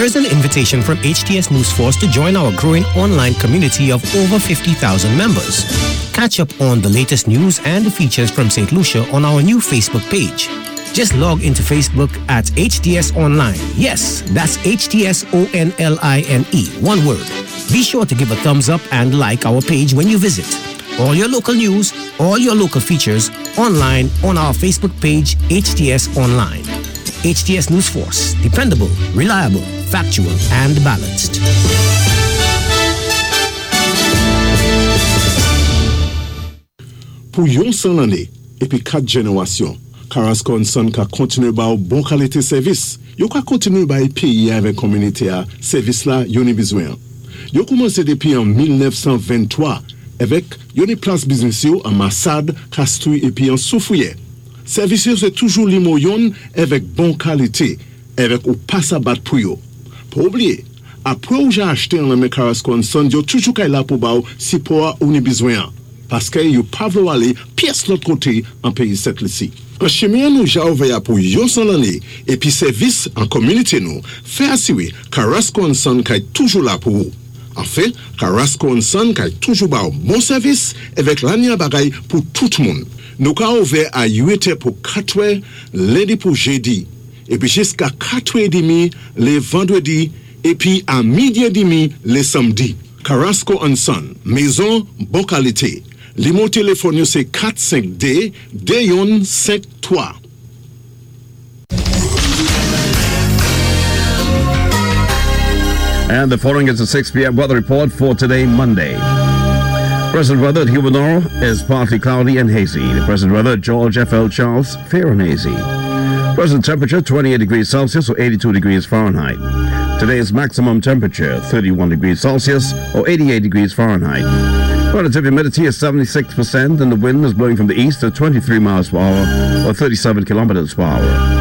Here's an invitation from HTS News Force to join our growing online community of over 50,000 members. Catch up on the latest news and the features from St. Lucia on our new Facebook page. Just log into Facebook at HTS Online. Yes, that's HTSONLINE, one word. Be sure to give a thumbs up and like our page when you visit. All your local news, all your local features online on our Facebook page, HTS Online. HTS News Force, dependable, reliable, factual, and balanced. Pour yon 100 années et puis 4 générations, Carrasco & Son ka continue ba bon qualité service. Yo ka continue ba payer avec communauté a service là yon besoin. Yo commencé depuis en 1923 avec yon place business yo en Massad, Castouille et puis en Soufouye. Service c'est toujours limoyon avec bon qualité, avec ou pas à battre pour yo. Pas oublier, après ou j'ai acheté un ami Carrasco & Son, yo toujours kay là pour ba si pour ou ni besoin. Parce que yo pas vouloir aller pièce l'autre côté en pays cette ici. En chemin nous j'ai ouvert pour yon 100 l'année et puis service en communauté nous fait assurer Carrasco & Son kay toujours là pour vous. En fait, Carrasco & Son kay toujours ba bon service avec l'année bagaille pour tout le monde. Nous avons ouvert à 8h pour 4h, lundi pour jeudi, et puis jusqu'à 4h30 les vendredis, et puis à midi et demi les samedis. Carrasco & Son, maison, bonne qualité. Le mot téléphone c'est 45D, Dayon 53. And the following is the 6 p.m. weather report for today, Monday. Present weather at Humanor is partly cloudy and hazy. The present weather at George F.L. Charles, fair and hazy. Present temperature 28 degrees Celsius or 82 degrees Fahrenheit. Today's maximum temperature 31 degrees Celsius or 88 degrees Fahrenheit. Relative humidity is 76% and the wind is blowing from the east at 23 miles per hour or 37 kilometers per hour.